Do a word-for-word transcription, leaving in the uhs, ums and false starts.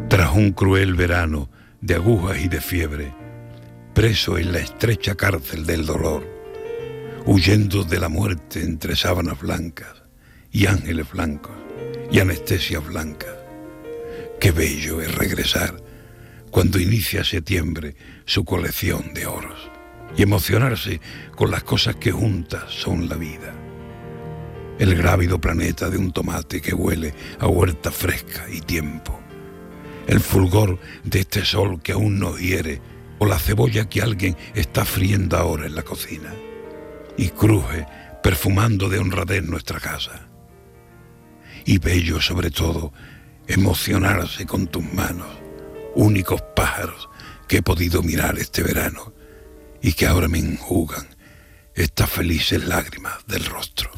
Tras un cruel verano de agujas y de fiebre, preso en la estrecha cárcel del dolor, huyendo de la muerte entre sábanas blancas y ángeles blancos y anestesias blancas. Qué bello es regresar cuando inicia septiembre su colección de oros y emocionarse con las cosas que juntas son la vida. El grávido planeta de un tomate que huele a huerta fresca y tiempo. El fulgor de este sol que aún nos hiere, o la cebolla que alguien está friendo ahora en la cocina y cruje perfumando de honradez nuestra casa. Y bello sobre todo emocionarse con tus manos, únicos pájaros que he podido mirar este verano y que ahora me enjugan estas felices lágrimas del rostro.